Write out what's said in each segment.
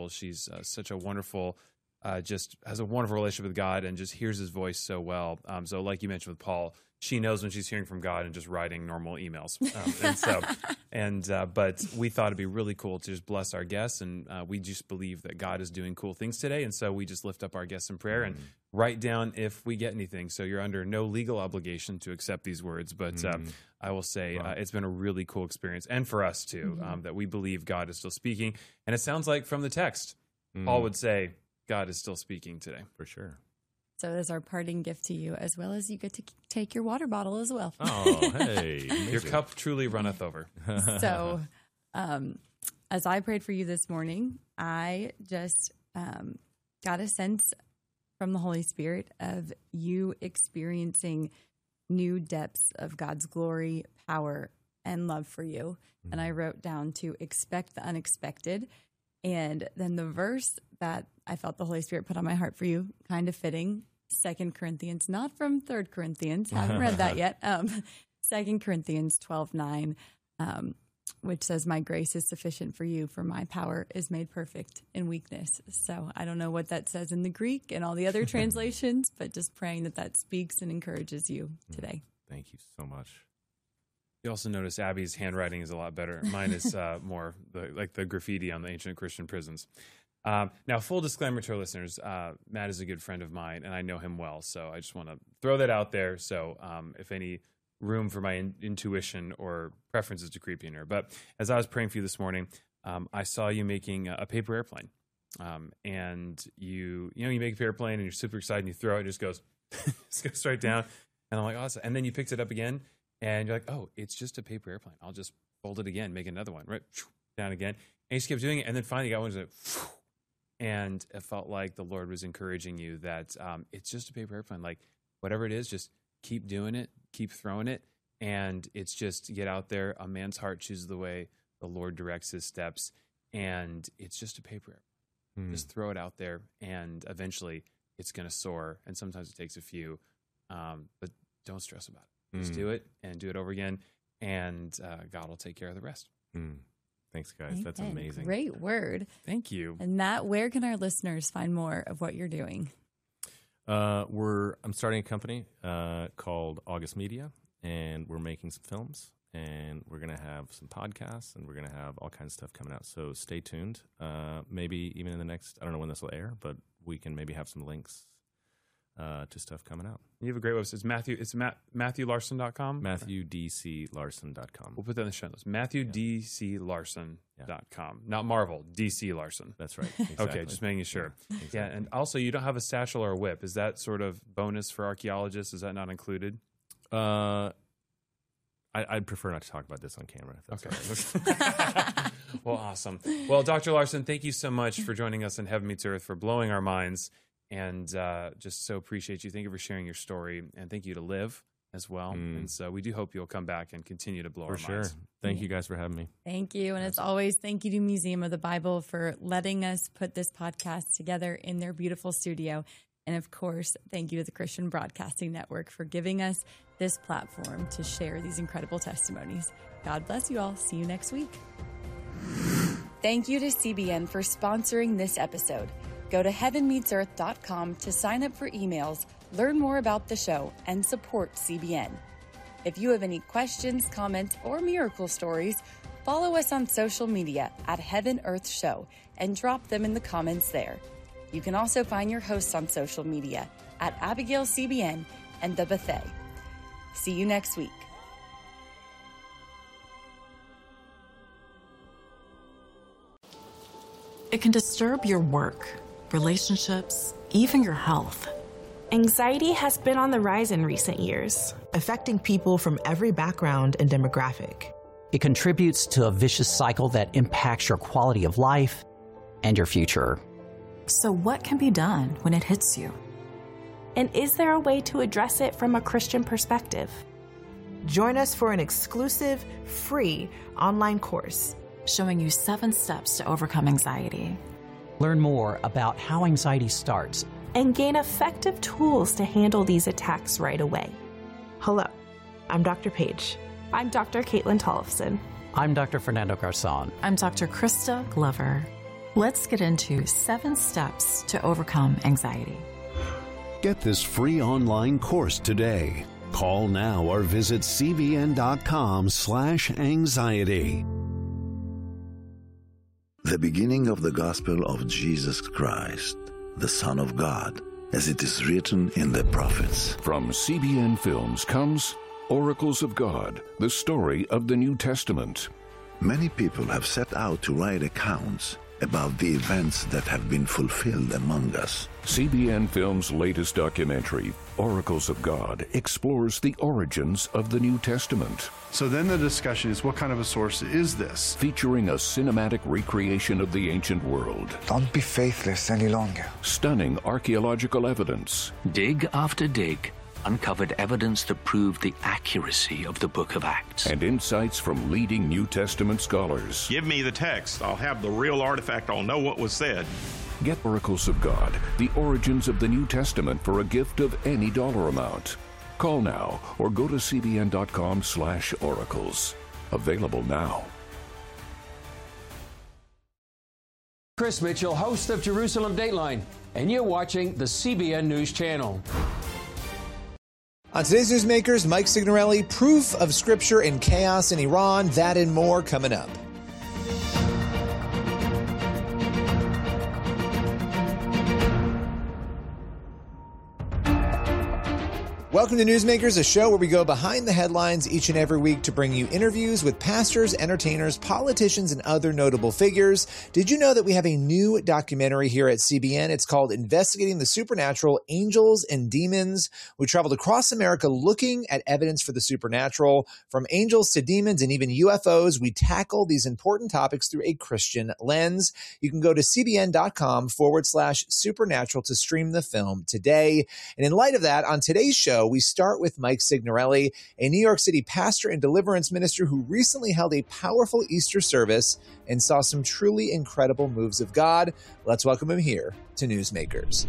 She's such a wonderful, just has a wonderful relationship with God and just hears his voice so well. So like you mentioned with Paul, she knows when she's hearing from God and just writing normal emails. But we thought it'd be really cool to just bless our guests. And we just believe that God is doing cool things today. And so we just lift up our guests in prayer and write down if we get anything. So you're under no legal obligation to accept these words. But I will say it's been a really cool experience. And for us too, that we believe God is still speaking. And it sounds like from the text, Paul would say, God is still speaking today. For sure. So as our parting gift to you, as well as you get to take your water bottle as well. Oh, hey. Your cup truly runneth over. So as I prayed for you this morning, I just got a sense from the Holy Spirit of you experiencing new depths of God's glory, power, and love for you. And I wrote down to expect the unexpected. And then the verse that I felt the Holy Spirit put on my heart for you, kind of fitting, 2 Corinthians, not from 3 Corinthians, haven't read that yet, 2 Corinthians 12:9, which says, my grace is sufficient for you, for my power is made perfect in weakness. So I don't know what that says in the Greek and all the other translations, but just praying that speaks and encourages you today. Thank you so much. You also notice Abby's handwriting is a lot better. Mine is more like the graffiti on the ancient Christian prisons. Now, full disclaimer to our listeners, Matt is a good friend of mine, and I know him well. So I just want to throw that out there. So if any room for my intuition or preferences to creep in here. But as I was praying for you this morning, I saw you making a paper airplane. And you make a paper airplane and you're super excited and you throw it, and it just goes straight down. And I'm like, awesome. And then you picked it up again. And you're like, oh, it's just a paper airplane. I'll just fold it again, make another one, right? Down again. And you just kept doing it. And then finally you got one that, and it felt like the Lord was encouraging you that it's just a paper airplane. Like whatever it is, just keep doing it, keep throwing it. And it's just get out there. A man's heart chooses the way, the Lord directs his steps. And it's just a paper airplane. Just throw it out there. And eventually it's going to soar. And sometimes it takes a few, but don't stress about it. Just do it and do it over again, and God will take care of the rest. Thanks, guys. Amen. That's amazing. Great word. Thank you. And Matt, where can our listeners find more of what you're doing? I'm starting a company called August Media, and we're making some films, and we're going to have some podcasts, and we're going to have all kinds of stuff coming out. So stay tuned. Maybe even in the next, I don't know when this will air, but we can maybe have some links to stuff coming out. You have a great website. It's MatthewLarson.com? MatthewDCLarson.com. We'll put that in the show notes. MatthewDCLarson.com. Not Marvel, DC Larson. That's right. Exactly. Okay, just making sure. Yeah, exactly. Yeah, and also you don't have a satchel or a whip. Is that sort of bonus for archaeologists? Is that not included? I'd prefer not to talk about this on camera. If that's okay. Right. Well, awesome. Well, Dr. Larson, thank you so much for joining us in Heaven Meets Earth, for blowing our minds. And just so appreciate you. Thank you for sharing your story. And thank you to Liv as well. And so we do hope you'll come back and continue to blow our minds. Thank you guys for having me. Thank you. And as always, thank you to Museum of the Bible for letting us put this podcast together in their beautiful studio. And of course, thank you to the Christian Broadcasting Network for giving us this platform to share these incredible testimonies. God bless you all. See you next week. Thank you to CBN for sponsoring this episode. Go to heavenmeetsearth.com to sign up for emails, learn more about the show, and support CBN. If you have any questions, comments, or miracle stories, follow us on social media at Heaven Earth Show and drop them in the comments there. You can also find your hosts on social media at Abigail CBN and The Bethay. See you next week. It can disturb your work, relationships, even your health. Anxiety has been on the rise in recent years, affecting people from every background and demographic. It contributes to a vicious cycle that impacts your quality of life and your future. So what can be done when it hits you? And is there a way to address it from a Christian perspective? Join us for an exclusive, free online course showing you 7 steps to overcome anxiety. Learn more about how anxiety starts and gain effective tools to handle these attacks right away. Hello, I'm Dr. Paige. I'm Dr. Caitlin Tollefson. I'm Dr. Fernando Garzon. I'm Dr. Krista Glover. Let's get into 7 steps to overcome anxiety. Get this free online course today. Call now or visit cbn.com/anxiety. The beginning of the gospel of Jesus Christ, the Son of God, as it is written in the prophets. From CBN Films comes Oracles of God, the story of the New Testament. Many people have set out to write accounts about the events that have been fulfilled among us. CBN Films' latest documentary, Oracles of God, explores the origins of the New Testament. So then the discussion is, what kind of a source is this? Featuring a cinematic recreation of the ancient world. Don't be faithless any longer. Stunning archaeological evidence. Dig after dig uncovered evidence that proved the accuracy of the Book of Acts. And insights from leading New Testament scholars. Give me the text. I'll have the real artifact. I'll know what was said. Get Oracles of God, the origins of the New Testament for a gift of any dollar amount. Call now or go to cbn.com/oracles. Available now. Chris Mitchell, host of Jerusalem Dateline, and you're watching the CBN News Channel. On today's Newsmakers, Mike Signorelli, proof of scripture and chaos in Iran, that and more coming up. Welcome to Newsmakers, a show where we go behind the headlines each and every week to bring you interviews with pastors, entertainers, politicians, and other notable figures. Did you know that we have a new documentary here at CBN? It's called Investigating the Supernatural, Angels and Demons. We traveled across America looking at evidence for the supernatural. From angels to demons and even UFOs, we tackle these important topics through a Christian lens. You can go to cbn.com/supernatural to stream the film today. And in light of that, on today's show, we start with Mike Signorelli, a New York City pastor and deliverance minister who recently held a powerful Easter service and saw some truly incredible moves of God. Let's welcome him here to Newsmakers.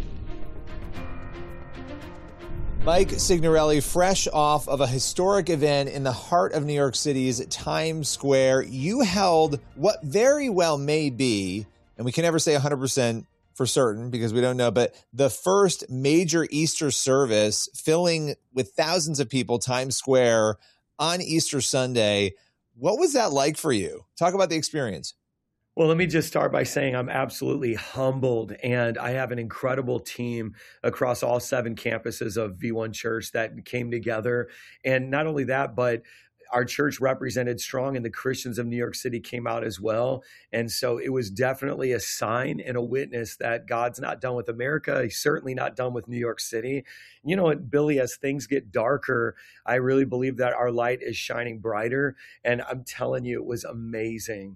Mike Signorelli, fresh off of a historic event in the heart of New York City's Times Square, you held what very well may be, and we can never say 100% for certain because we don't know, but the first major Easter service filling with thousands of people Times Square on Easter Sunday. What was that like for you? Talk about the experience. Well, let me just start by saying I'm absolutely humbled, and I have an incredible team across all 7 campuses of V1 Church that came together. And not only that, but our church represented strong, and the Christians of New York City came out as well. And so it was definitely a sign and a witness that God's not done with America. He's certainly not done with New York City. You know what, Billy, as things get darker, I really believe that our light is shining brighter. And I'm telling you, it was amazing.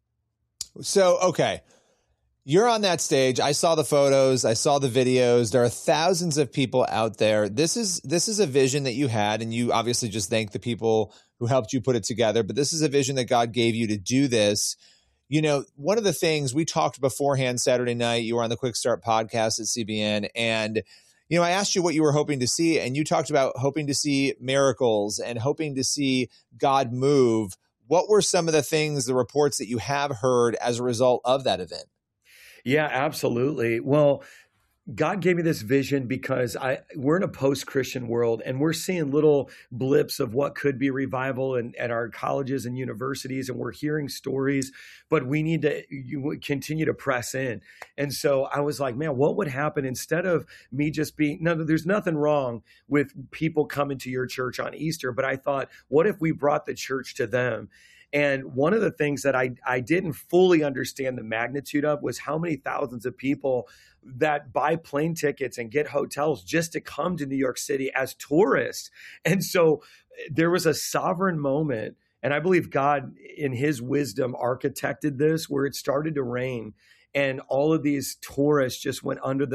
So, okay. You're on that stage. I saw the photos. I saw the videos. There are thousands of people out there. This is a vision that you had, and you obviously just thank the people who helped you put it together. But this is a vision that God gave you to do this. You know, one of the things we talked beforehand Saturday night, you were on the Quick Start podcast at CBN, and you know, I asked you what you were hoping to see, and you talked about hoping to see miracles and hoping to see God move. What were some of the things, the reports that you have heard as a result of that event? Yeah, absolutely. Well, God gave me this vision because we're in a post-Christian world, and we're seeing little blips of what could be revival at our colleges and universities, and we're hearing stories, but we need to continue to press in. And so I was like, man, what would happen instead of me just being, no, there's nothing wrong with people coming to your church on Easter, but I thought, what if we brought the church to them? And one of the things that I didn't fully understand the magnitude of was how many thousands of people that buy plane tickets and get hotels just to come to New York City as tourists. And so there was a sovereign moment, and I believe God in his wisdom architected this, where it started to rain. And all of these tourists just went under the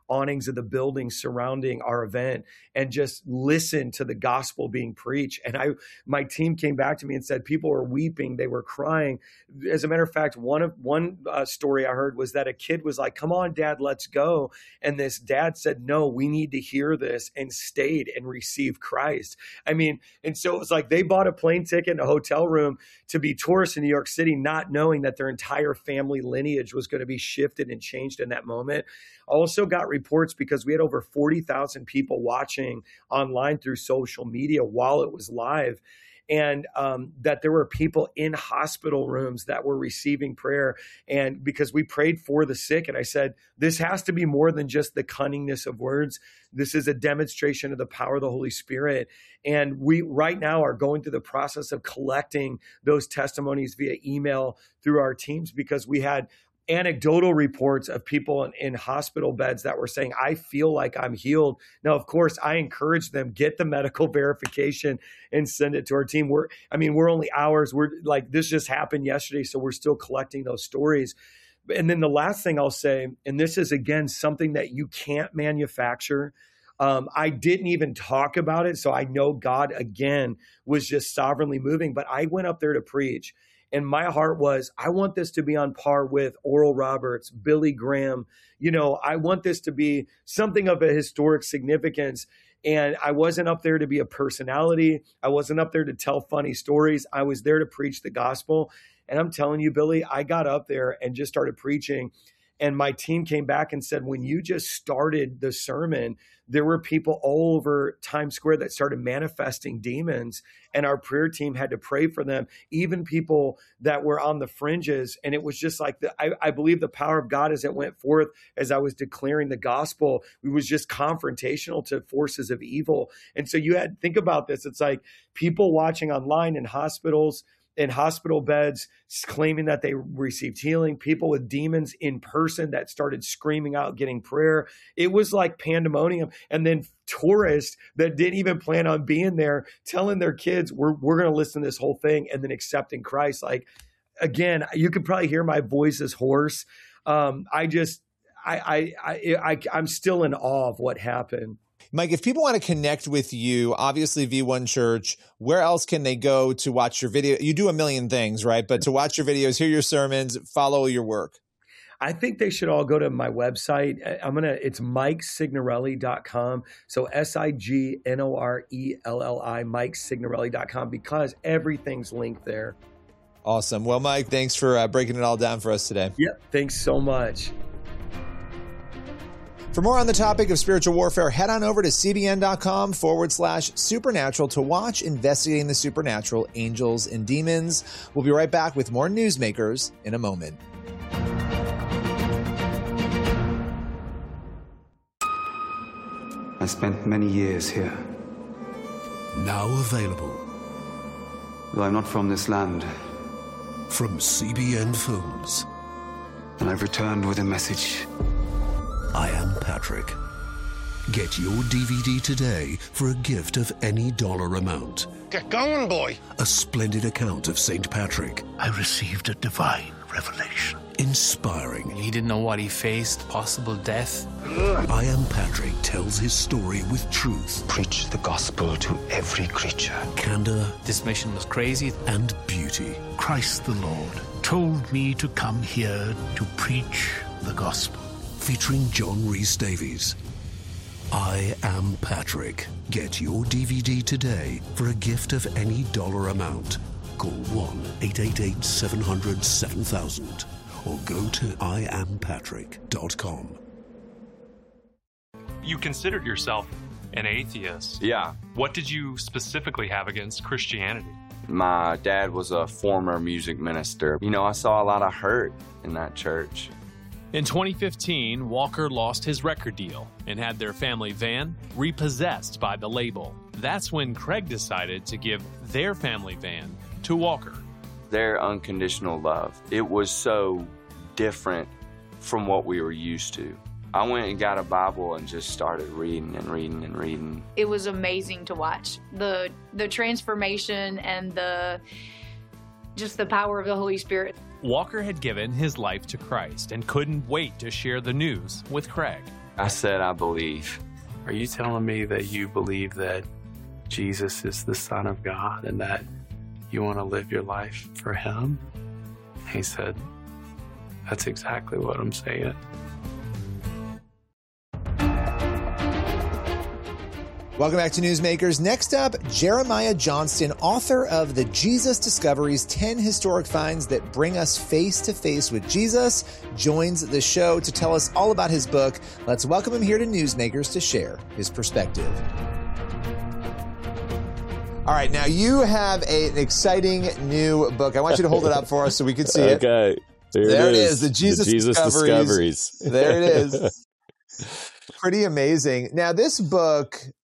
awnings of the buildings surrounding our event and just listen to the gospel being preached. And my team came back to me and said people were weeping, they were crying. As a matter of fact, one story I heard was that a kid was like, "Come on, Dad, let's go." And this dad said, "No, we need to hear this," and stayed and received Christ. I mean, and so it was like they bought a plane ticket and a hotel room to be tourists in New York City, not knowing that their entire family lineage was going to be shifted and changed in that moment. Also got reports because we had over 40,000 people watching online through social media while it was live. And that there were people in hospital rooms that were receiving prayer. And because we prayed for the sick, and I said, this has to be more than just the cunningness of words. This is a demonstration of the power of the Holy Spirit. And we right now are going through the process of collecting those testimonies via email through our teams, because we had anecdotal reports of people in hospital beds that were saying, "I feel like I'm healed." Now, of course, I encourage them, get the medical verification and send it to our team. We're only hours. We're like, this just happened yesterday. So we're still collecting those stories. And then the last thing I'll say, and this is again, something that you can't manufacture. I didn't even talk about it. So I know God again was just sovereignly moving, but I went up there to preach. And my heart was, I want this to be on par with Oral Roberts, Billy Graham. I want this to be something of a historic significance. And I wasn't up there to be a personality. I wasn't up there to tell funny stories. I was there to preach the gospel. And I'm telling you, Billy, I got up there and just started preaching. And my team came back and said, when you just started the sermon, there were people all over Times Square that started manifesting demons, and our prayer team had to pray for them, even people that were on the fringes. And it was just like, I believe the power of God as it went forth, as I was declaring the gospel, it was just confrontational to forces of evil. And so think about this. It's like people watching online in hospitals, in hospital beds, claiming that they received healing, people with demons in person that started screaming out, getting prayer. It was like pandemonium. And then tourists that didn't even plan on being there, telling their kids, we're going to listen to this whole thing, and then accepting Christ. Like, again, you could probably hear my voice is hoarse. I'm still in awe of what happened. Mike, if people want to connect with you, obviously V1 Church, where else can they go to watch your video? You do a million things, right? But to watch your videos, hear your sermons, follow your work. I think they should all go to my website. It's MikeSignorelli.com. So SIGNORELLI, MikeSignorelli.com, because everything's linked there. Awesome. Well, Mike, thanks for breaking it all down for us today. Yep. Thanks so much. For more on the topic of spiritual warfare, head on over to cbn.com/supernatural to watch Investigating the Supernatural, Angels and Demons. We'll be right back with more Newsmakers in a moment. I spent many years here. Now available. Though I'm not from this land. From CBN Films. And I've returned with a message. I Am Patrick. Get your DVD today for a gift of any dollar amount. Get going, boy. A splendid account of St. Patrick. I received a divine revelation. Inspiring. He didn't know what he faced, possible death. I Am Patrick tells his story with truth. Preach the gospel to every creature. Candor. This mission was crazy. And beauty. Christ the Lord told me to come here to preach the gospel. Featuring John Rhys Davies. I Am Patrick. Get your DVD today for a gift of any dollar amount. Call 1-888-700-7000 or go to iampatrick.com. You considered yourself an atheist. Yeah. What did you specifically have against Christianity? My dad was a former music minister. I saw a lot of hurt in that church. In 2015, Walker lost his record deal and had their family van repossessed by the label. That's when Craig decided to give their family van to Walker. Their unconditional love, it was so different from what we were used to. I went and got a Bible and just started reading and reading and reading. It was amazing to watch. The transformation and just the power of the Holy Spirit. Walker had given his life to Christ and couldn't wait to share the news with Craig. I said, I believe. Are you telling me that you believe that Jesus is the Son of God and that you want to live your life for him? He said, that's exactly what I'm saying. Welcome back to Newsmakers. Next up, Jeremiah Johnston, author of The Jesus Discoveries, 10 Historic Finds That Bring Us Face to Face with Jesus, joins the show to tell us all about his book. Let's welcome him here to Newsmakers to share his perspective. All right, now you have an exciting new book. I want you to hold it up for us so we can see it. Okay, there it is. The Jesus Discoveries. There it is. Pretty amazing. Now, this book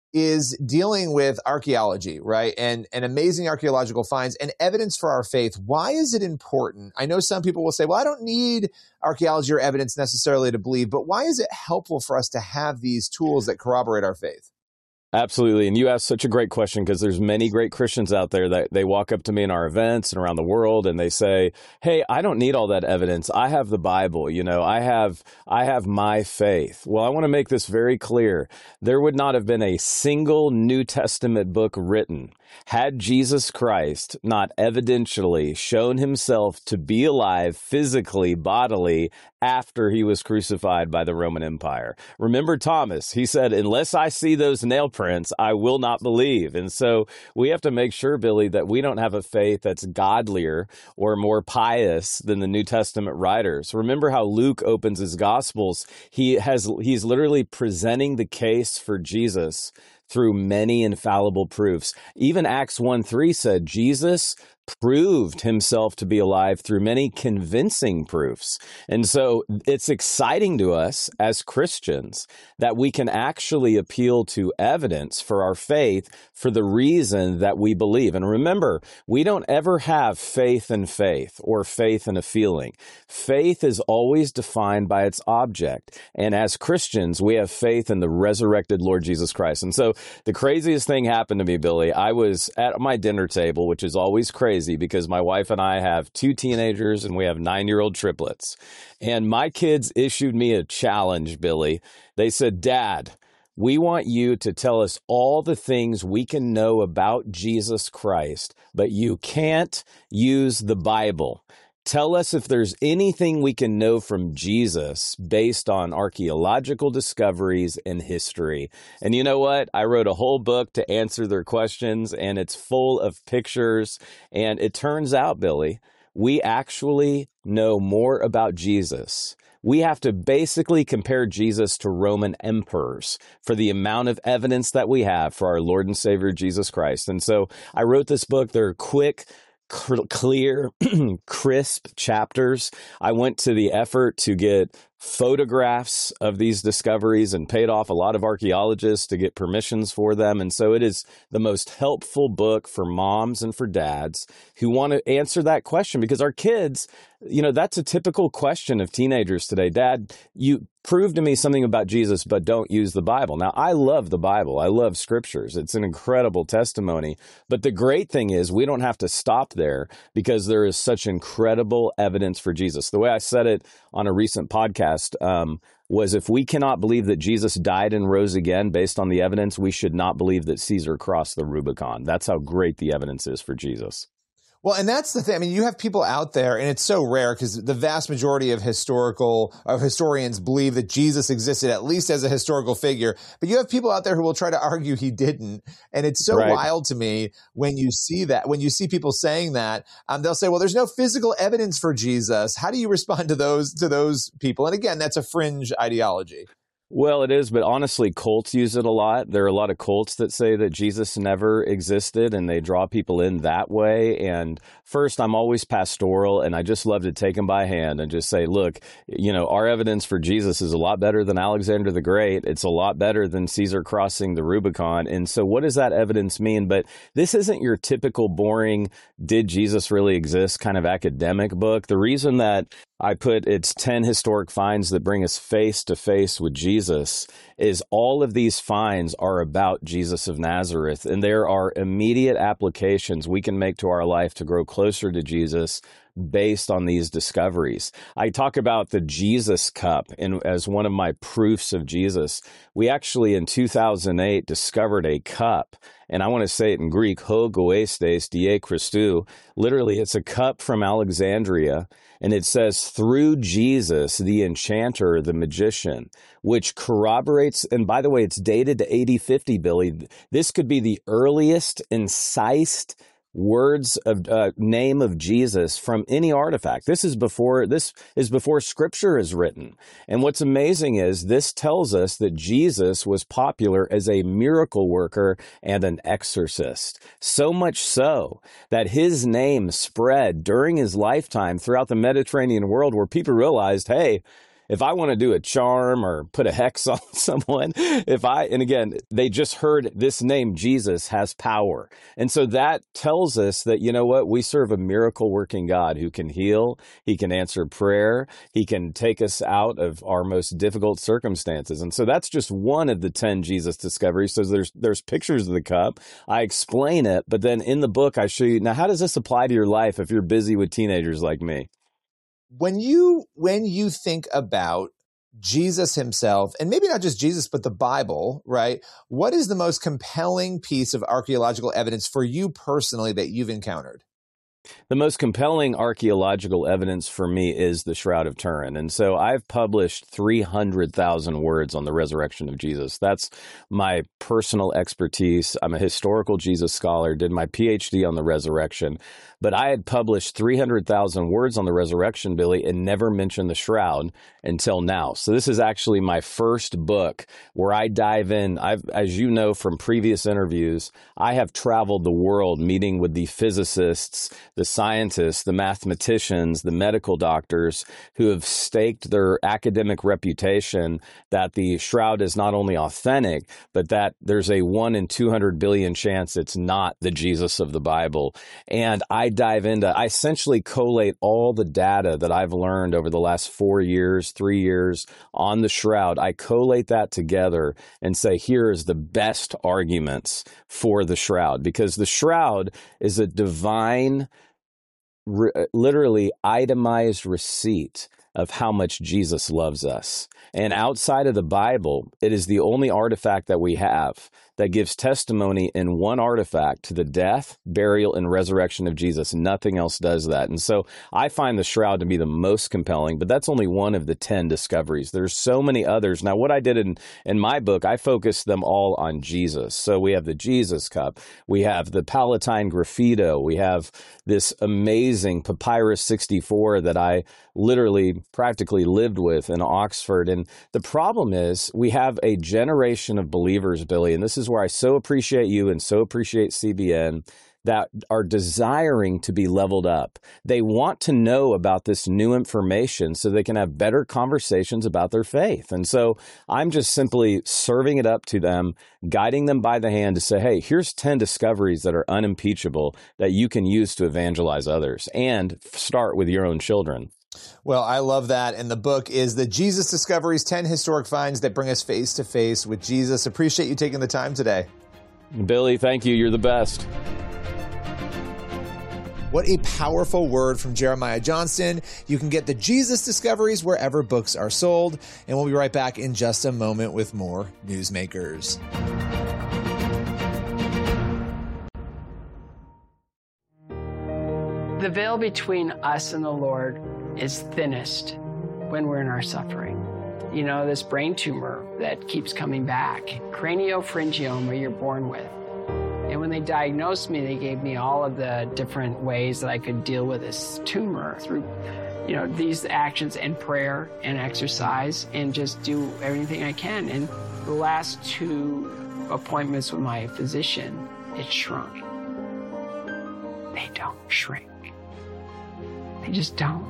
is dealing with archaeology, right? And amazing archaeological finds and evidence for our faith. Why is it important? I know some people will say, well, I don't need archaeology or evidence necessarily to believe, but why is it helpful for us to have these tools that corroborate our faith? Absolutely. And you asked such a great question because there's many great Christians out there that they walk up to me in our events and around the world and they say, hey, I don't need all that evidence. I have the Bible. You know, I have my faith. Well, I want to make this very clear. There would not have been a single New Testament book written had Jesus Christ not evidentially shown himself to be alive physically, bodily, after he was crucified by the Roman Empire. Remember Thomas, he said, unless I see those nail prints, I will not believe. And so we have to make sure, Billy, that we don't have a faith that's godlier or more pious than the New Testament writers. Remember how Luke opens his Gospels. He's literally presenting the case for Jesus through many infallible proofs. Even Acts 1:3 said Jesus proved himself to be alive through many convincing proofs. And so it's exciting to us as Christians that we can actually appeal to evidence for our faith for the reason that we believe. And remember, we don't ever have faith in faith or faith in a feeling. Faith is always defined by its object. And as Christians, we have faith in the resurrected Lord Jesus Christ. And so the craziest thing happened to me, Billy. I was at my dinner table, which is always crazy because my wife and I have 2 teenagers and we have 9-year-old triplets. And my kids issued me a challenge, Billy. They said, Dad, we want you to tell us all the things we can know about Jesus Christ, but you can't use the Bible. Tell us if there's anything we can know from Jesus based on archaeological discoveries and history. And you know what? I wrote a whole book to answer their questions, and it's full of pictures. And it turns out, Billy, we actually know more about Jesus. We have to basically compare Jesus to Roman emperors for the amount of evidence that we have for our Lord and Savior, Jesus Christ. And so I wrote this book. They're quick, clear, crisp chapters. I went to the effort to get photographs of these discoveries and paid off a lot of archaeologists to get permissions for them. And so it is the most helpful book for moms and for dads who want to answer that question, because our kids, you know, that's a typical question of teenagers today. Dad, you prove to me something about Jesus, but don't use the Bible. Now, I love the Bible. I love scriptures. It's an incredible testimony. But the great thing is we don't have to stop there because there is such incredible evidence for Jesus. The way I said it on a recent podcast was, if we cannot believe that Jesus died and rose again based on the evidence, we should not believe that Caesar crossed the Rubicon. That's how great the evidence is for Jesus. Well, and that's the thing. I mean, you have people out there, and it's so rare because the vast majority of historians believe that Jesus existed at least as a historical figure. But you have people out there who will try to argue he didn't. And it's so wild to me when you see that, when you see people saying that, they'll say, well, there's no physical evidence for Jesus. How do you respond to those people? And again, that's a fringe ideology. Well, it is, but honestly, cults use it a lot. There are a lot of cults that say that Jesus never existed, and they draw people in that way. And first, I'm always pastoral, and I just love to take them by hand and just say, look, you know, our evidence for Jesus is a lot better than Alexander the Great. It's a lot better than Caesar crossing the Rubicon. And so what does that evidence mean? But this isn't your typical boring, did Jesus really exist kind of academic book. The reason that I put it's 10 historic finds that bring us face to face with Jesus is all of these finds are about Jesus of Nazareth, and there are immediate applications we can make to our life to grow closer to Jesus based on these discoveries. I talk about the Jesus Cup as one of my proofs of Jesus. We actually in 2008 discovered a cup, and I want to say it in Greek, ho goestes die Christou. Literally, it's a cup from Alexandria, and it says, through Jesus, the enchanter, the magician, which corroborates, and by the way, it's dated to 8050, Billy. This could be the earliest incised words of name of Jesus from any artifact. This is before scripture is written. And what's amazing is this tells us that Jesus was popular as a miracle worker and an exorcist. So much so that his name spread during his lifetime throughout the Mediterranean world, where people realized, hey, if I want to do a charm or put a hex on someone, and again, they just heard this name, Jesus, has power. And so that tells us that, you know what, we serve a miracle working God who can heal. He can answer prayer. He can take us out of our most difficult circumstances. And so that's just one of the 10 Jesus discoveries. So there's pictures of the cup. I explain it, but then in the book, I show you, now, how does this apply to your life if you're busy with teenagers like me? When you think about Jesus himself, and maybe not just Jesus, but the Bible, right? What is the most compelling piece of archaeological evidence for you personally that you've encountered? The most compelling archaeological evidence for me is the Shroud of Turin. And so I've published 300,000 words on the resurrection of Jesus. That's my personal expertise. I'm a historical Jesus scholar, did my PhD on the resurrection. But I had published 300,000 words on the resurrection, Billy, and never mentioned the shroud until now. So this is actually my first book where I dive in. As you know from previous interviews, I have traveled the world meeting with the physicists, the scientists, the mathematicians, the medical doctors who have staked their academic reputation that the shroud is not only authentic, but that there's a 1 in 200 billion chance it's not the Jesus of the Bible. And I essentially collate all the data that I've learned over the last 3 years on the shroud. I collate that together and say, here is the best arguments for the shroud, because the shroud is a divine, literally itemized receipt of how much Jesus loves us. And outside of the Bible, it is the only artifact that we have that gives testimony in one artifact to the death, burial, and resurrection of Jesus. Nothing else does that. And so I find the shroud to be the most compelling, but that's only one of the 10 discoveries. There's so many others. Now, what I did in my book, I focused them all on Jesus. So we have the Jesus Cup. We have the Palatine Graffito. We have this amazing Papyrus 64 that I literally practically lived with in Oxford. And the problem is we have a generation of believers, Billy, and this is where I so appreciate you and so appreciate CBN, that are desiring to be leveled up. They want to know about this new information so they can have better conversations about their faith. And so I'm just simply serving it up to them, guiding them by the hand to say, hey, here's 10 discoveries that are unimpeachable that you can use to evangelize others, and start with your own children. Well, I love that. And the book is The Jesus Discoveries, 10 Historic Finds That Bring Us Face to Face with Jesus. Appreciate you taking the time today. Billy, thank you. You're the best. What a powerful word from Jeremiah Johnston. You can get the Jesus Discoveries wherever books are sold. And we'll be right back in just a moment with more Newsmakers. The veil between us and the Lord is thinnest when we're in our suffering. You know, this brain tumor that keeps coming back, craniopharyngioma you're born with. And when they diagnosed me, they gave me all of the different ways that I could deal with this tumor through, you know, these actions and prayer and exercise, and just do everything I can. And the last 2 appointments with my physician, it shrunk. They don't shrink. They just don't.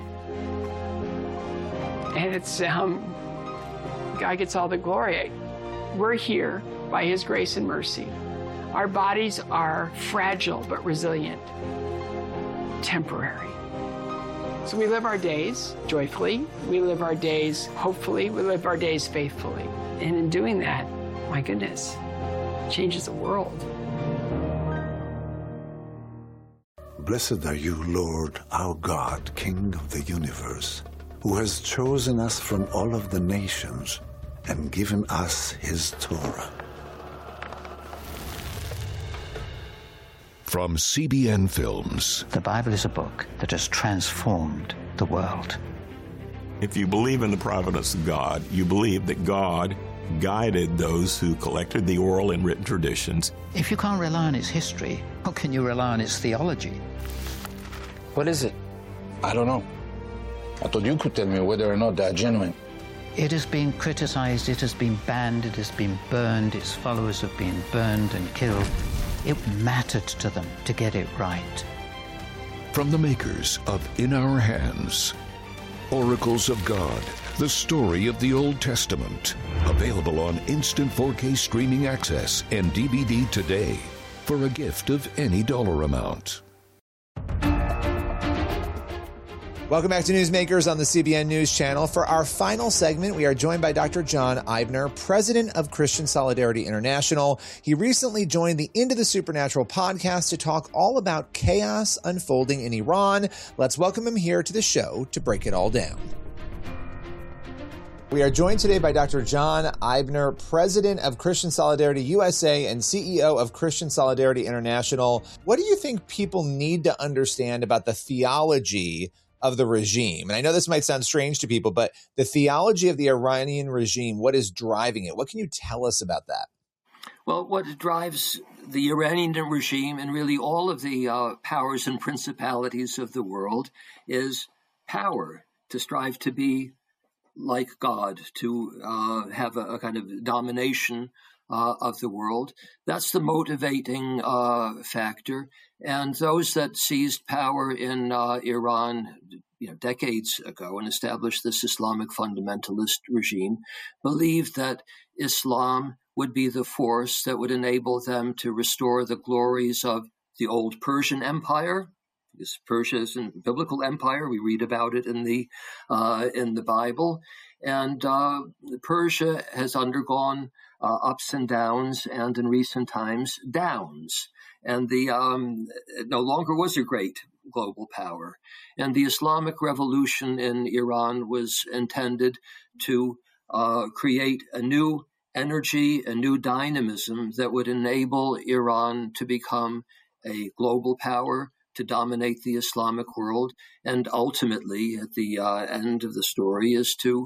And it's, God gets all the glory. We're here by His grace and mercy. Our bodies are fragile but resilient, temporary. So we live our days joyfully, we live our days hopefully, we live our days faithfully. And in doing that, my goodness, it changes the world. Blessed are you, Lord, our God, King of the universe, who has chosen us from all of the nations and given us his Torah. From CBN Films. The Bible is a book that has transformed the world. If you believe in the providence of God, you believe that God guided those who collected the oral and written traditions. If you can't rely on its history, how can you rely on its theology? What is it? I don't know. I thought you could tell me whether or not they're genuine. It has been criticized, it has been banned, it has been burned, its followers have been burned and killed. It mattered to them to get it right. From the makers of In Our Hands, Oracles of God, the story of the Old Testament. Available on instant 4K streaming access and DVD today for a gift of any dollar amount. Welcome back to Newsmakers on the CBN News Channel. For our final segment, we are joined by Dr. John Eibner, president of Christian Solidarity International. He recently joined the Into the Supernatural podcast to talk all about chaos unfolding in Iran. Let's welcome him here to the show to break it all down. We are joined today by Dr. John Eibner, president of Christian Solidarity USA and CEO of Christian Solidarity International. What do you think people need to understand about the theology of the regime? And I know this might sound strange to people, but the theology of the Iranian regime, what is driving it? What can you tell us about that? Well, what drives the Iranian regime and really all of the powers and principalities of the world is power, to strive to be like God, to have a kind of domination of the world. That's the motivating factor. And those that seized power in Iran, decades ago and established this Islamic fundamentalist regime, believed that Islam would be the force that would enable them to restore the glories of the old Persian Empire. Because Persia is a biblical empire. We read about it in the Bible. And Persia has undergone ups and downs, and in recent times, downs. And it no longer was a great global power. And the Islamic Revolution in Iran was intended to create a new energy, a new dynamism that would enable Iran to become a global power, to dominate the Islamic world, and ultimately, at the end of the story, is to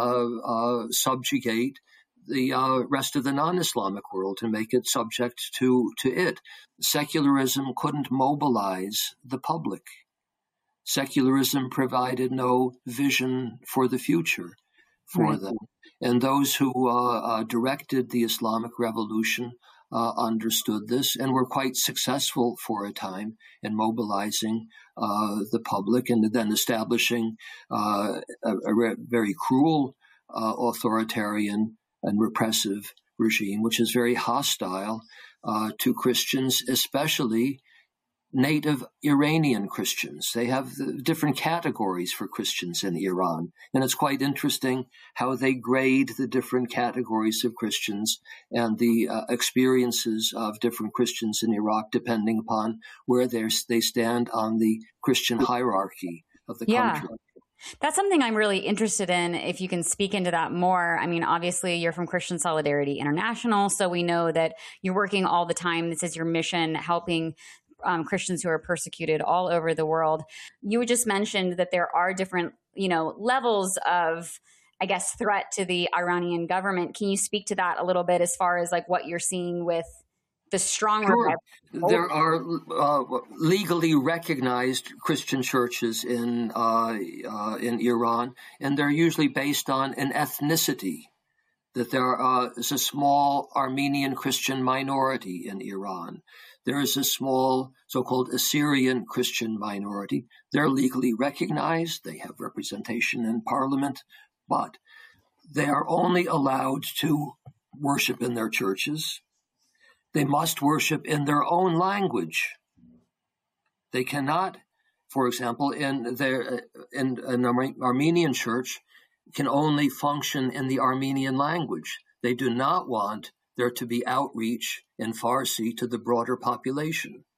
subjugate the rest of the non-Islamic world and make it subject to it. Secularism couldn't mobilize the public. Secularism provided no vision for the future for them. And those who directed the Islamic Revolution understood this and were quite successful for a time in mobilizing the public and then establishing a very cruel authoritarian and repressive regime, which is very hostile to Christians, especially native Iranian Christians. They have different categories for Christians in Iran. And it's quite interesting how they grade the different categories of Christians and the experiences of different Christians in Iraq, depending upon where they stand on the Christian hierarchy of the country. That's something I'm really interested in, if you can speak into that more. I mean, obviously, you're from Christian Solidarity International, so we know that you're working all the time. This is your mission, helping Christians who are persecuted all over the world. You just mentioned that there are different, levels of, I guess, threat to the Iranian government. Can you speak to that a little bit as far as like what you're seeing with the stronger? Sure. There are legally recognized Christian churches in Iran, and they're usually based on an ethnicity. That there is a small Armenian Christian minority in Iran. There is a small so-called Assyrian Christian minority. They're legally recognized. They have representation in parliament, but they are only allowed to worship in their churches. They must worship in their own language. They cannot, for example, in an Armenian church, can only function in the Armenian language. They do not want there to be outreach in Farsi to the broader population.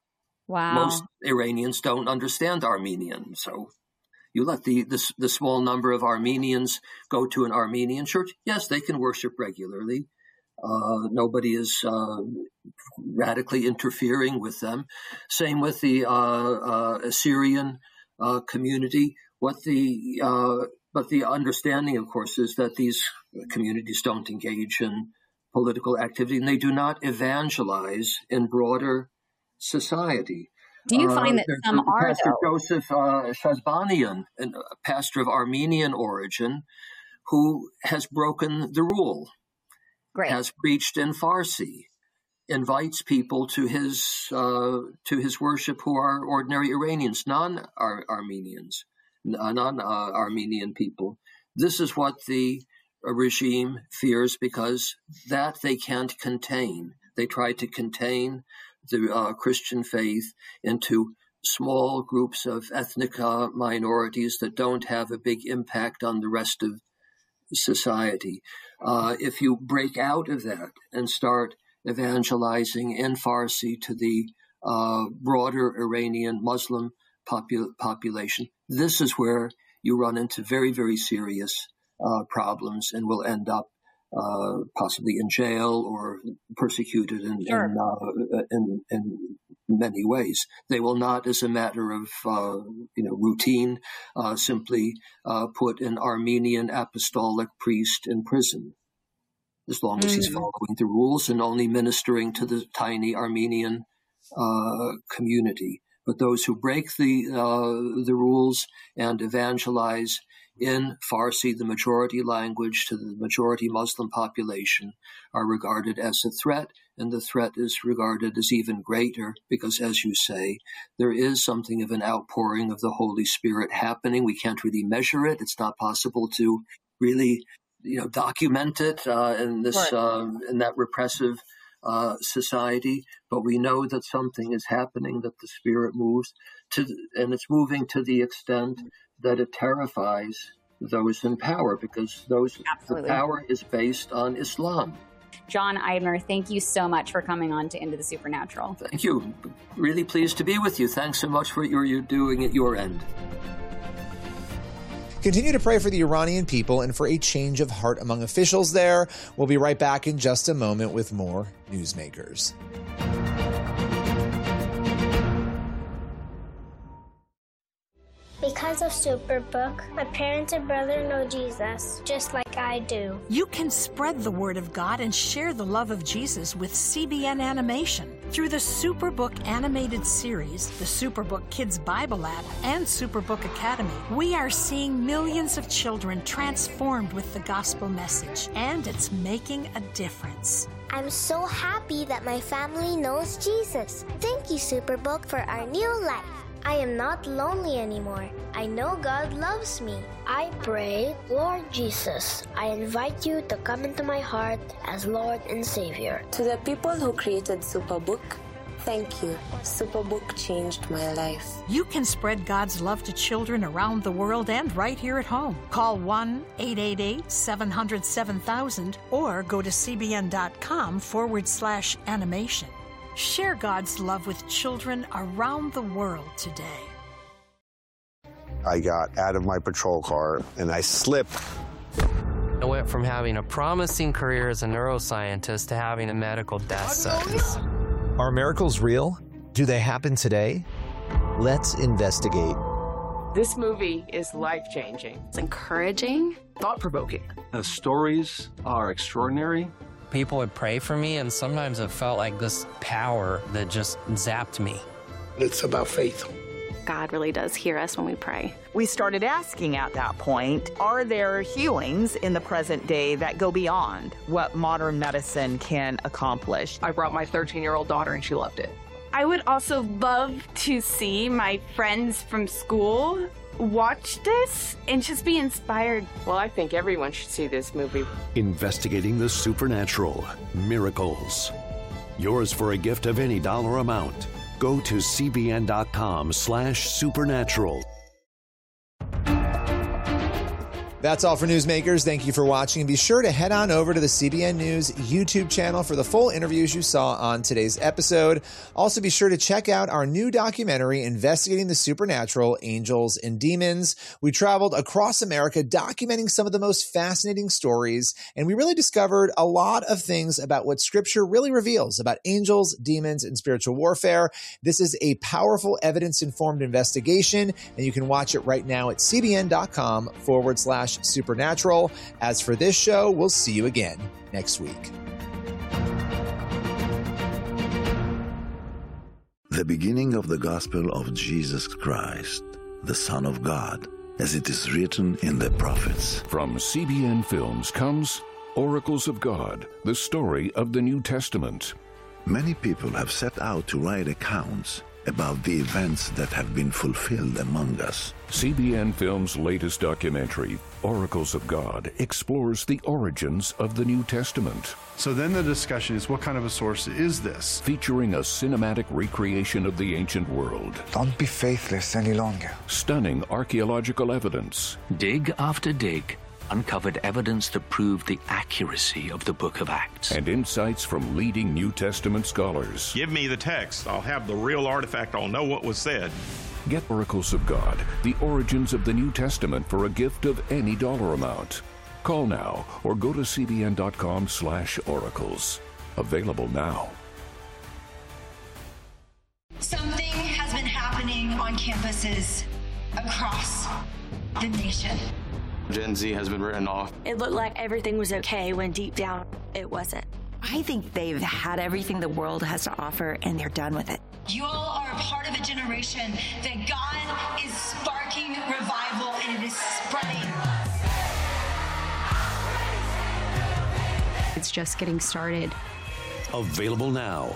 Wow. Most Iranians don't understand Armenian, so you let the small number of Armenians go to an Armenian church. Yes, they can worship regularly. Nobody is radically interfering with them. Same with the Assyrian community. But the understanding, of course, is that these communities don't engage in political activity, and they do not evangelize in broader society. Do you find that some are, Pastor though? Joseph Shazbanian, a pastor of Armenian origin, who has broken the rule, has preached in Farsi, invites people to his worship who are ordinary Iranians, non-Armenians, non-Armenian people. This is what the regime fears, because that they can't contain. They try to contain the Christian faith into small groups of ethnic minorities that don't have a big impact on the rest of society. If you break out of that and start evangelizing in Farsi to the broader Iranian Muslim population, this is where you run into very, very serious problems and will end up possibly in jail or persecuted in many ways. They will not, as a matter of routine, simply put an Armenian apostolic priest in prison, as long as he's following the rules and only ministering to the tiny Armenian community. But those who break the rules and evangelize in Farsi, the majority language, to the majority Muslim population, are regarded as a threat, and the threat is regarded as even greater because, as you say, there is something of an outpouring of the Holy Spirit happening. We can't really measure it. It's not possible to really, document it in that repressive society, but we know that something is happening, that the Spirit moves and it's moving to the extent that it terrifies those in power, because the power is based on Islam. John Eibner, thank you so much for coming on to Into the Supernatural. Thank you. Really pleased to be with you. Thanks so much for what you're doing at your end. Continue to pray for the Iranian people and for a change of heart among officials there. We'll be right back in just a moment with more Newsmakers. Because of Superbook, my parents and brother know Jesus, just like I do. You can spread the word of God and share the love of Jesus with CBN Animation. Through the Superbook animated series, the Superbook Kids Bible app, and Superbook Academy, we are seeing millions of children transformed with the gospel message, and it's making a difference. I'm so happy that my family knows Jesus. Thank you, Superbook, for our new life. I am not lonely anymore. I know God loves me. I pray, Lord Jesus, I invite you to come into my heart as Lord and Savior. To the people who created Superbook, thank you. Superbook changed my life. You can spread God's love to children around the world and right here at home. Call 1-888-700-7000 or go to cbn.com/animation. Share God's love with children around the world today. I got out of my patrol car and I slipped. I went from having a promising career as a neuroscientist to having a medical death sentence. Are miracles real? Do they happen today? Let's investigate. This movie is life-changing. It's encouraging. Thought-provoking. The stories are extraordinary. People would pray for me, and sometimes it felt like this power that just zapped me. It's about faith. God really does hear us when we pray. We started asking at that point, are there healings in the present day that go beyond what modern medicine can accomplish? I brought my 13-year-old daughter, and she loved it. I would also love to see my friends from school watch this and just be inspired. Well, I think everyone should see this movie. Investigating the supernatural, miracles. Yours for a gift of any dollar amount. Go to cbn.com/supernatural. That's all for Newsmakers. Thank you for watching. And be sure to head on over to the CBN News YouTube channel for the full interviews you saw on today's episode. Also, be sure to check out our new documentary, Investigating the Supernatural, Angels and Demons. We traveled across America documenting some of the most fascinating stories, and we really discovered a lot of things about what Scripture really reveals about angels, demons, and spiritual warfare. This is a powerful, evidence-informed investigation, and you can watch it right now at cbn.com/supernatural. As for this show, we'll see you again next week. The beginning of the gospel of Jesus Christ, the Son of God, as it is written in the prophets. From CBN Films comes Oracles of God, the story of the New Testament. Many people have set out to write accounts about the events that have been fulfilled among us. CBN Films' latest documentary, Oracles of God, explores the origins of the New Testament. So then the discussion is, what kind of a source is this? Featuring a cinematic recreation of the ancient world. Don't be faithless any longer. Stunning archaeological evidence. Dig after dig uncovered evidence that proved the accuracy of the Book of Acts. And insights from leading New Testament scholars. Give me the text. I'll have the real artifact. I'll know what was said. Get Oracles of God, the origins of the New Testament for a gift of any dollar amount. Call now or go to cbn.com/oracles. Available now. Something has been happening on campuses across the nation. Gen Z has been written off. It looked like everything was okay when deep down it wasn't. I think they've had everything the world has to offer and they're done with it. You all are a part of a generation that God is sparking revival and it is spreading. It's just getting started. Available now.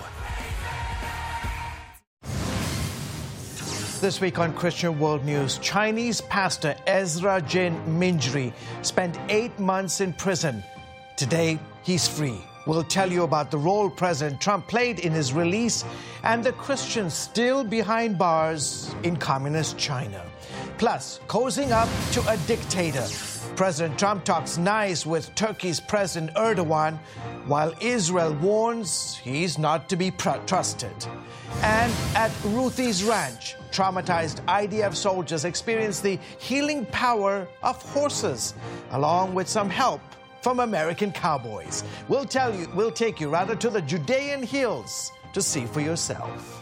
This week on Christian World News, Chinese pastor Ezra Jin Minjri spent 8 months in prison. Today, he's free. We'll tell you about the role President Trump played in his release and the Christians still behind bars in communist China. Plus, cozying up to a dictator. President Trump talks nice with Turkey's President Erdogan, while Israel warns he's not to be trusted. And at Ruthie's Ranch, traumatized IDF soldiers experience the healing power of horses, along with some help from American cowboys. We'll take you rather to the Judean hills to see for yourself.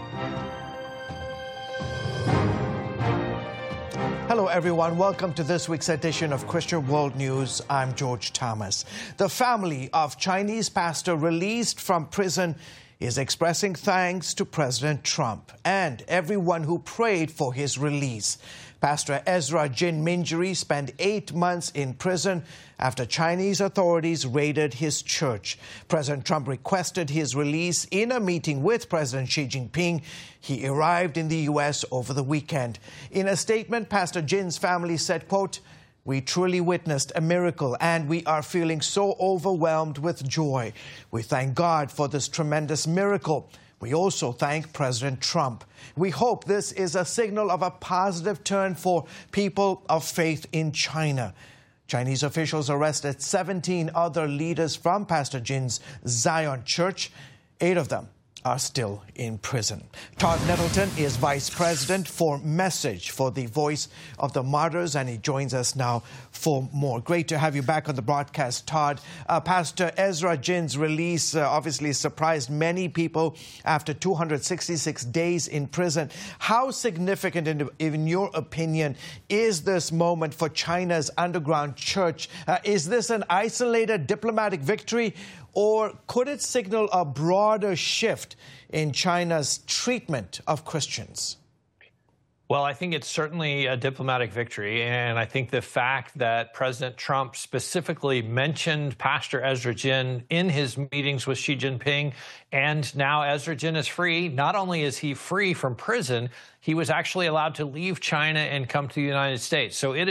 Hello, everyone. Welcome to this week's edition of Christian World News. I'm George Thomas. The family of Chinese pastor released from prison is expressing thanks to President Trump and everyone who prayed for his release. Pastor Ezra Jin Minjri spent 8 months in prison after Chinese authorities raided his church. President Trump requested his release in a meeting with President Xi Jinping. He arrived in the U.S. over the weekend. In a statement, Pastor Jin's family said, quote, "We truly witnessed a miracle, and we are feeling so overwhelmed with joy. We thank God for this tremendous miracle. We also thank President Trump. We hope this is a signal of a positive turn for people of faith in China." Chinese officials arrested 17 other leaders from Pastor Jin's Zion Church. 8 of them are still in prison. Todd Nettleton is Vice President for Message for the Voice of the Martyrs, and he joins us now for more. Great to have you back on the broadcast, Todd. Pastor Ezra Jin's release obviously surprised many people after 266 days in prison. How significant, in your opinion, is this moment for China's underground church? Is this an isolated diplomatic victory, or could it signal a broader shift in China's treatment of Christians? Well, I think it's certainly a diplomatic victory, and I think the fact that President Trump specifically mentioned Pastor Ezra Jin in his meetings with Xi Jinping, and now Ezra Jin is free. Not only is he free from prison, he was actually allowed to leave China and come to the United States. So it is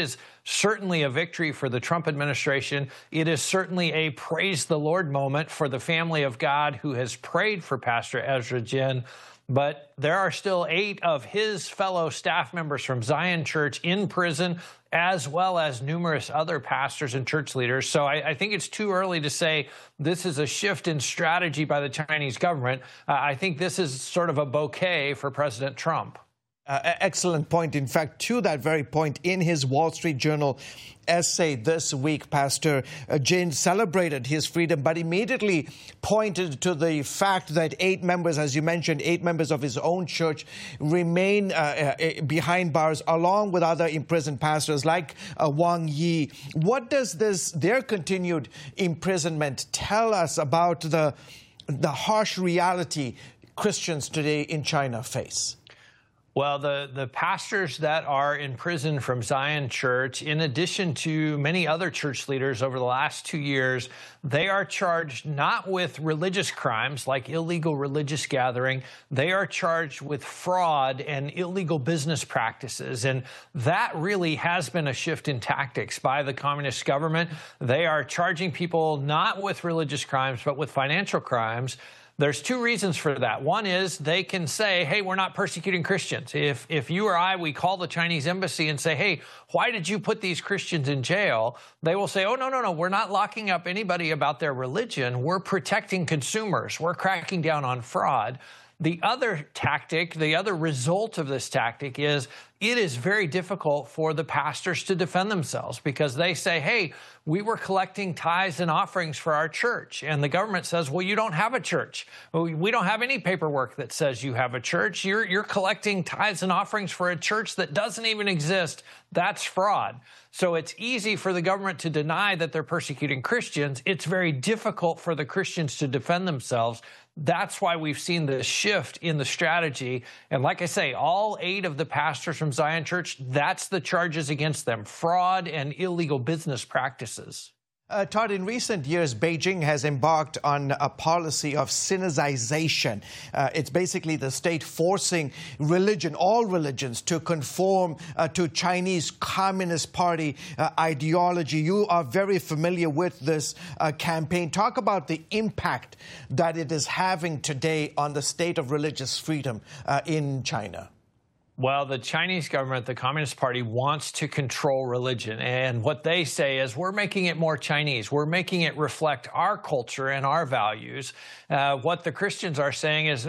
certainly a victory for the Trump administration. It is certainly a praise the Lord moment for the family of God who has prayed for Pastor Ezra Jin. But there are still 8 of his fellow staff members from Zion Church in prison, as well as numerous other pastors and church leaders. So I think it's too early to say this is a shift in strategy by the Chinese government. I think this is sort of a bouquet for President Trump. Excellent point. In fact, to that very point, in his Wall Street Journal essay this week, Pastor Jin celebrated his freedom, but immediately pointed to the fact that 8 members, as you mentioned, 8 members of his own church remain behind bars, along with other imprisoned pastors like Wang Yi. What does their continued imprisonment tell us about the harsh reality Christians today in China face? Well, the pastors that are in prison from Zion Church, in addition to many other church leaders over the last 2 years, they are charged not with religious crimes like illegal religious gathering. They are charged with fraud and illegal business practices. And that really has been a shift in tactics by the communist government. They are charging people not with religious crimes, but with financial crimes. There's 2 reasons for that. One is they can say, hey, we're not persecuting Christians. If you or I, we call the Chinese embassy and say, hey, why did you put these Christians in jail? They will say, oh, no, we're not locking up anybody about their religion. We're protecting consumers. We're cracking down on fraud. The other tactic, the other result of this tactic is it is very difficult for the pastors to defend themselves because they say, hey, we were collecting tithes and offerings for our church. And the government says, well, you don't have a church. We don't have any paperwork that says you have a church. You're collecting tithes and offerings for a church that doesn't even exist. That's fraud. So it's easy for the government to deny that they're persecuting Christians. It's very difficult for the Christians to defend themselves. That's why we've seen the shift in the strategy. And like I say, all 8 of the pastors from Zion Church, that's the charges against them, fraud and illegal business practices. Todd, in recent years, Beijing has embarked on a policy of Sinicization. It's basically the state forcing all religions, to conform to Chinese Communist Party ideology. You are very familiar with this campaign. Talk about the impact that it is having today on the state of religious freedom in China. Well, the Chinese government, the Communist Party, wants to control religion. And what they say is we're making it more Chinese. We're making it reflect our culture and our values. What the Christians are saying is,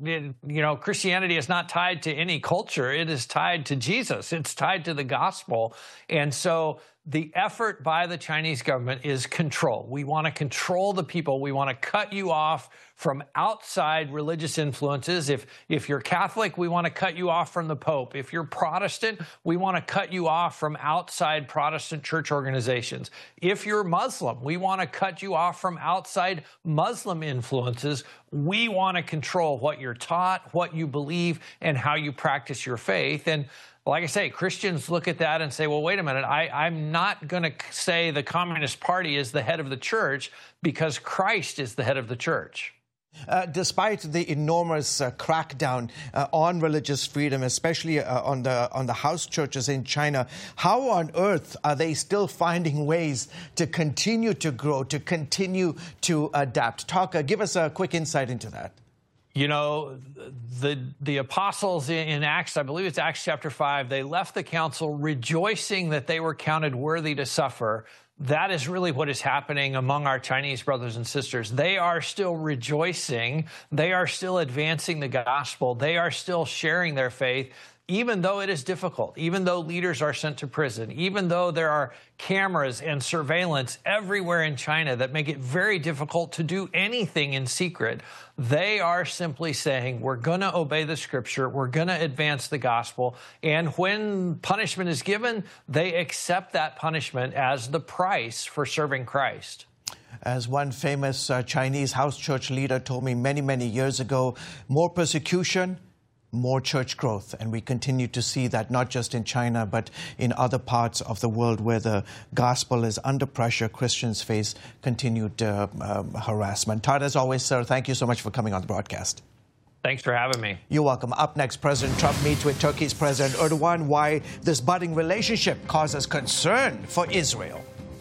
Christianity is not tied to any culture. It is tied to Jesus. It's tied to the gospel. And so the effort by the Chinese government is control. We want to control the people. We want to cut you off from outside religious influences. If you're Catholic, we want to cut you off from the Pope. If you're Protestant, we want to cut you off from outside Protestant church organizations. If you're Muslim, we want to cut you off from outside Muslim influences. We want to control what you're taught, what you believe, and how you practice your faith. And like I say, Christians look at that and say, well, wait a minute, I'm not going to say the Communist Party is the head of the church because Christ is the head of the church. Despite the enormous crackdown on religious freedom, especially on the house churches in China, how on earth are they still finding ways to continue to grow, to continue to adapt? Give us a quick insight into that. You know, the apostles in Acts, I believe it's Acts chapter 5, they left the council rejoicing that they were counted worthy to suffer. That is really what is happening among our Chinese brothers and sisters. They are still rejoicing. They are still advancing the gospel. They are still sharing their faith, even though it is difficult, even though leaders are sent to prison, even though there are cameras and surveillance everywhere in China that make it very difficult to do anything in secret. They are simply saying, we're going to obey the scripture, we're going to advance the gospel, and when punishment is given, they accept that punishment as the price for serving Christ. As one famous Chinese house church leader told me many, many years ago, more persecution, more church growth. And we continue to see that not just in China, but in other parts of the world where the gospel is under pressure. Christians face continued harassment. Todd, as always, sir, thank you so much for coming on the broadcast. Thanks for having me. You're welcome. Up next, President Trump meets with Turkey's President Erdogan. Why this budding relationship causes concern for Israel.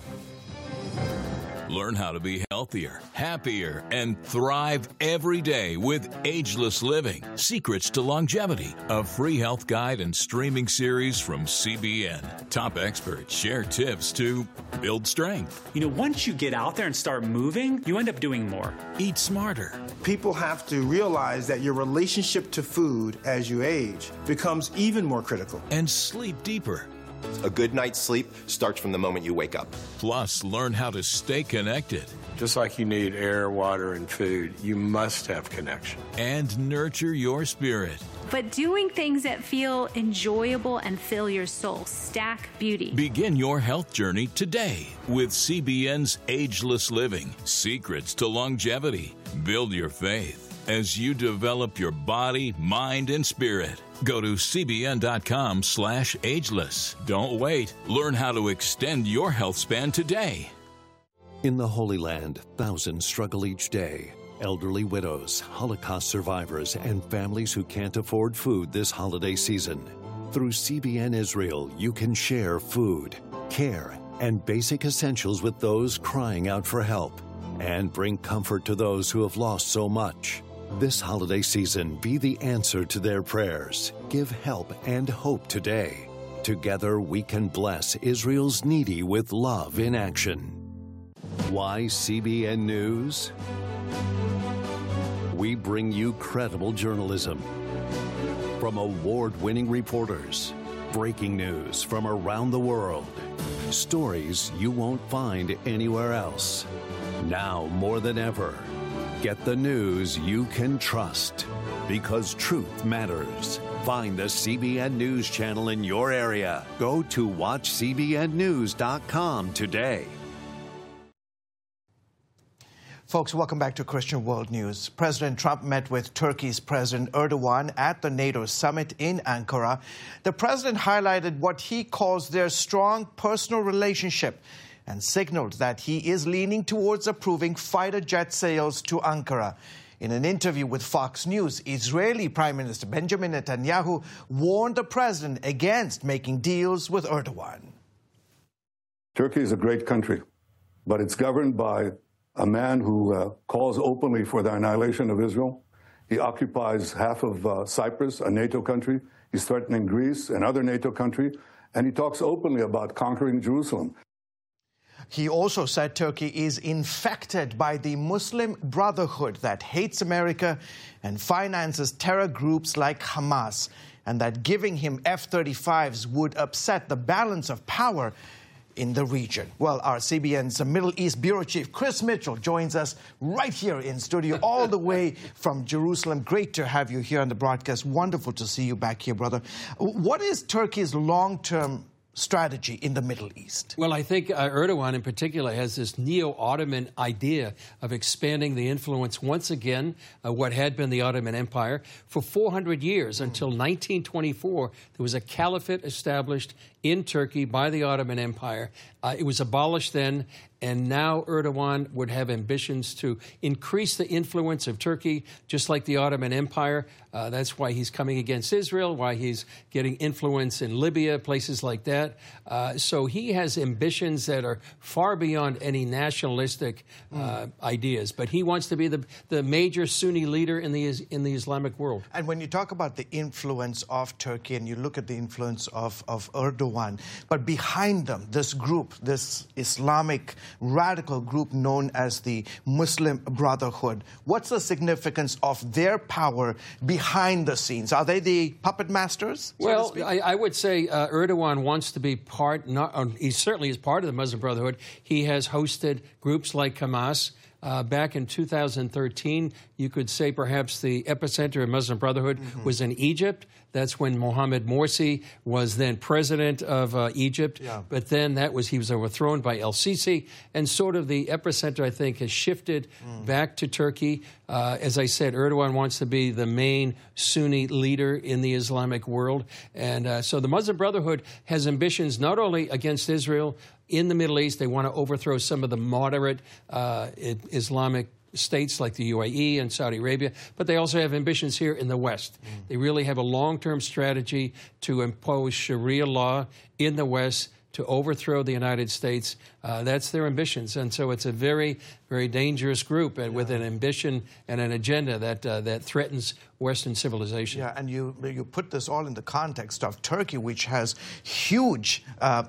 Learn how to be healthier, happier, and thrive every day with Ageless Living, Secrets to Longevity, a free health guide and streaming series from CBN. Top experts share tips to build strength. You know, once you get out there and start moving, you end up doing more. Eat smarter. People have to realize that your relationship to food as you age becomes even more critical. And sleep deeper. A good night's sleep starts from the moment you wake up. Plus, learn how to stay connected. Just like you need air, water, and food, you must have connection. And nurture your spirit. But doing things that feel enjoyable and fill your soul. Stack Beauty. Begin your health journey today with CBN's Ageless Living, Secrets to Longevity. Build your faith as you develop your body, mind, and spirit. Go to cbn.com/ageless. Don't wait. Learn how to extend your health span today. In the Holy Land, thousands struggle each day. Elderly widows, Holocaust survivors, and families who can't afford food this holiday season. Through CBN Israel, you can share food, care, and basic essentials with those crying out for help, and bring comfort to those who have lost so much. This holiday season, be the answer to their prayers. Give help and hope today. Together, we can bless Israel's needy with love in action. Why CBN News? We bring you credible journalism from award-winning reporters, breaking news from around the world, stories you won't find anywhere else. Now more than ever, get the news you can trust, because truth matters. Find the CBN News channel in your area. Go to watchcbnnews.com today. Folks, welcome back to Christian World News. President Trump met with Turkey's President Erdogan at the NATO summit in Ankara. The president highlighted what he calls their strong personal relationship and signaled that he is leaning towards approving fighter jet sales to Ankara. In an interview with Fox News, Israeli Prime Minister Benjamin Netanyahu warned the president against making deals with Erdogan. Turkey is a great country, but it's governed by a man who calls openly for the annihilation of Israel. He occupies half of Cyprus, a NATO country. He's threatening Greece, another NATO country, and he talks openly about conquering Jerusalem. He also said Turkey is infected by the Muslim Brotherhood that hates America and finances terror groups like Hamas, and that giving him F-35s would upset the balance of power in the region. Well, our CBN's Middle East Bureau Chief Chris Mitchell joins us right here in studio, all the way from Jerusalem. Great to have you here on the broadcast. Wonderful to see you back here, brother. What is Turkey's long-term strategy in the Middle East? Well, I think Erdogan in particular has this neo-Ottoman idea of expanding the influence once again, what had been the Ottoman Empire. For 400 years, until 1924, there was a caliphate established in Turkey by the Ottoman Empire. It was abolished then, and now Erdogan would have ambitions to increase the influence of Turkey, just like the Ottoman Empire. That's why he's coming against Israel, why he's getting influence in Libya, places like that. So he has ambitions that are far beyond any nationalistic ideas. But he wants to be the major Sunni leader in the Islamic world. And when you talk about the influence of Turkey and you look at the influence of Erdogan, but behind them, this group, this Islamic radical group known as the Muslim Brotherhood, what's the significance of their power behind the scenes? Are they the puppet masters? Well, I would say Erdogan wants to be part, he certainly is part of the Muslim Brotherhood. He has hosted groups like Hamas. Back in 2013, you could say perhaps the epicenter of Muslim Brotherhood was in Egypt. That's when Mohamed Morsi was then president of Egypt. Yeah. But then he was overthrown by El-Sisi. And sort of the epicenter, I think, has shifted back to Turkey. As I said, Erdogan wants to be the main Sunni leader in the Islamic world. And so the Muslim Brotherhood has ambitions not only against Israel. In the Middle East, they want to overthrow some of the moderate Islamic states like the UAE and Saudi Arabia, but they also have ambitions here in the West. They really have a long-term strategy to impose Sharia law in the West to overthrow the United States. That's their ambitions. And so it's a very, very dangerous group with an ambition and an agenda that threatens Western civilization. Yeah, and you put this all in the context of Turkey, which has huge,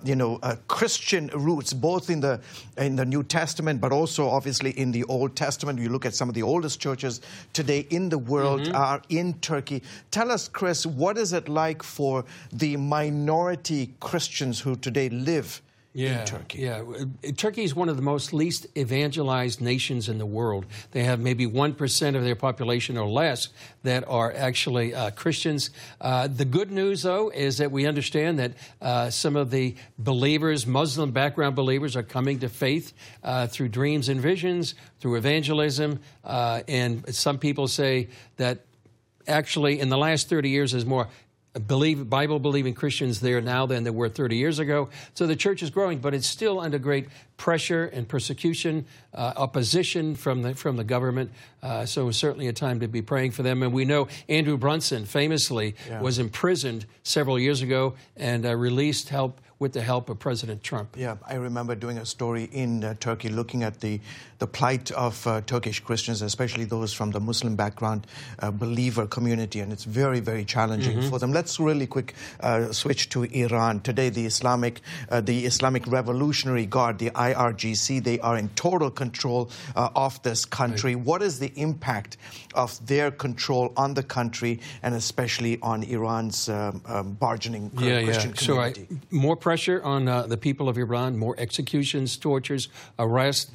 Christian roots, both in the New Testament, but also obviously in the Old Testament. You look at some of the oldest churches today in the world are in Turkey. Tell us, Chris, what is it like for the minority Christians who today live in Turkey? Yeah, Turkey is one of the most least evangelized nations in the world. They have maybe 1% of their population or less that are actually Christians. The good news, though, is that we understand that some of the believers, Muslim background believers, are coming to faith through dreams and visions, through evangelism. And some people say that actually in the last 30 years there's more Bible-believing Christians there now than there were 30 years ago. So the church is growing, but it's still under great pressure and persecution, opposition from the government. So it's certainly a time to be praying for them. And we know Andrew Brunson famously was imprisoned several years ago and released with the help of President Trump. Yeah, I remember doing a story in Turkey looking at the plight of Turkish Christians, especially those from the Muslim background believer community, and it's very, very challenging for them. Let's really quick switch to Iran. Today, the Islamic Revolutionary Guard, the IRGC, they are in total control of this country. Right. What is the impact of their control on the country and especially on Iran's burgeoning Christian community? More pressure on the people of Iran, more executions, tortures, arrests,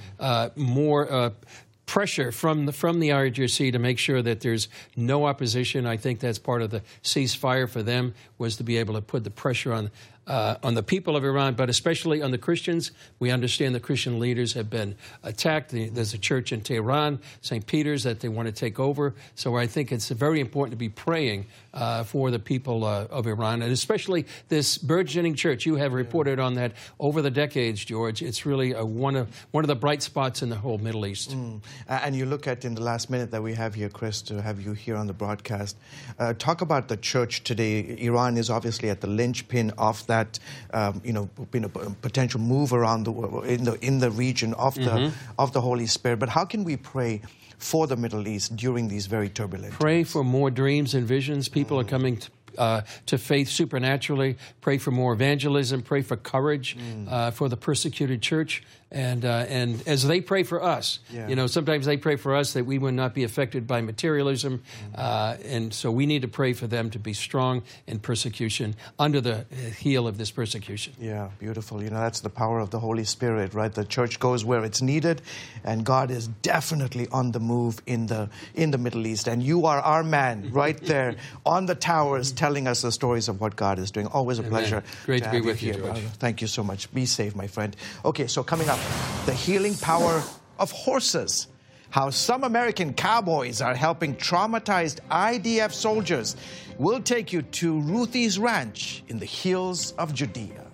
more pressure from the IRGC to make sure that there's no opposition. I think that's part of the ceasefire for them, was to be able to put the pressure on the people of Iran, but especially on the Christians. We understand the Christian leaders have been attacked. There's a church in Tehran, St. Peter's, that they want to take over. So I think it's very important to be praying for the people of Iran, and especially this burgeoning church. You have reported on that over the decades, George. It's really one of the bright spots in the whole Middle East. And you look at, in the last minute that we have here, Chris, to have you here on the broadcast, talk about the church today. Iran is obviously at the linchpin of that, been a potential move around the world, in the region of the Holy Spirit. But how can we pray for the Middle East during these very turbulent Pray times? for more dreams and visions. People are coming to faith supernaturally. Pray for more evangelism. Pray for courage for the persecuted church. And as they pray for us, sometimes they pray for us that we would not be affected by materialism. And so we need to pray for them to be strong in persecution, under the heel of this persecution. Yeah, beautiful. That's the power of the Holy Spirit, right? The church goes where it's needed, and God is definitely on the move in the Middle East. And you are our man right there on the towers telling us the stories of what God is doing. Always a pleasure. Great to be with you, George. Thank you so much. Be safe, my friend. Okay, so coming up, the healing power of horses. How some American cowboys are helping traumatized IDF soldiers. We'll take you to Ruthie's Ranch in the hills of Judea.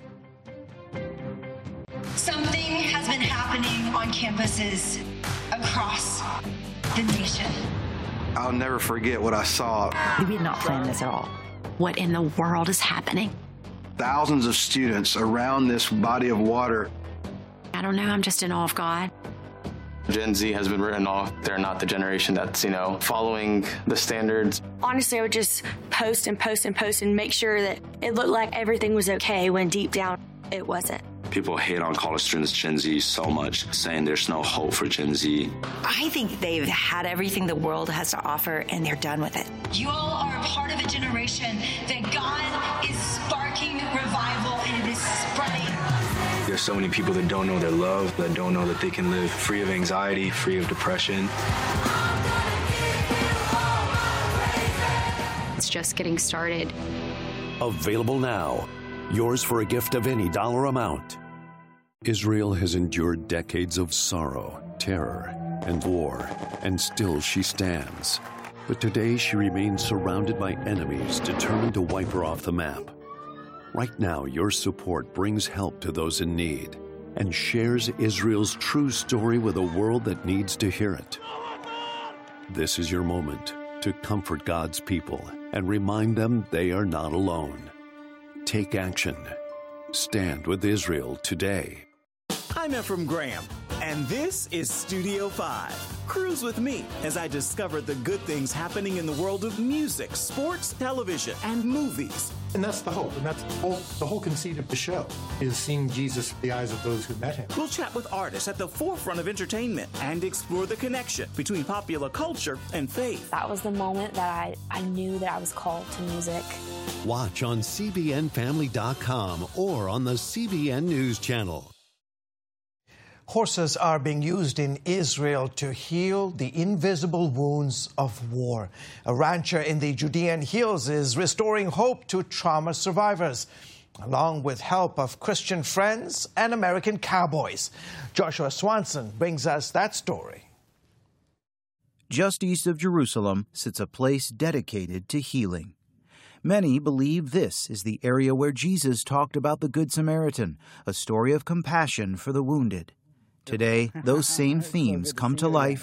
Something has been happening on campuses across the nation. I'll never forget what I saw. We did not plan this at all. What in the world is happening? Thousands of students around this body of water. I don't know, I'm just in awe of God. Gen Z has been written off. They're not the generation that's, following the standards. Honestly, I would just post and post and post and make sure that it looked like everything was okay when deep down it wasn't. People hate on college students, Gen Z, so much, saying there's no hope for Gen Z. I think they've had everything the world has to offer, and they're done with it. You all are a part of a generation that God is sparking revival, and it is spreading. There's so many people that don't know their love, that don't know that they can live free of anxiety, free of depression. It's just getting started. Available now. Yours for a gift of any dollar amount. Israel has endured decades of sorrow, terror, and war, and still she stands. But today she remains surrounded by enemies determined to wipe her off the map. Right now, your support brings help to those in need and shares Israel's true story with a world that needs to hear it. This is your moment to comfort God's people and remind them they are not alone. Take action. Stand with Israel today. I'm Ephraim Graham, and this is Studio 5. Cruise with me as I discover the good things happening in the world of music, sports, television, and movies. And that's the hope, and that's the whole conceit of the show, is seeing Jesus through the eyes of those who met him. We'll chat with artists at the forefront of entertainment and explore the connection between popular culture and faith. That was the moment that I knew that I was called to music. Watch on CBNFamily.com or on the CBN News Channel. Horses are being used in Israel to heal the invisible wounds of war. A rancher in the Judean hills is restoring hope to trauma survivors, along with help of Christian Friends and American cowboys. Joshua Swanson brings us that story. Just east of Jerusalem sits a place dedicated to healing. Many believe this is the area where Jesus talked about the Good Samaritan, a story of compassion for the wounded. Today, those same themes come to life